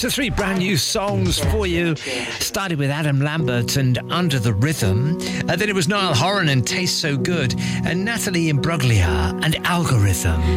So 3 brand new songs for you. Started with Adam Lambert and Under the Rhythm. Then it was Niall Horan and Taste So Good. And Natalie Imbruglia and Algorithm.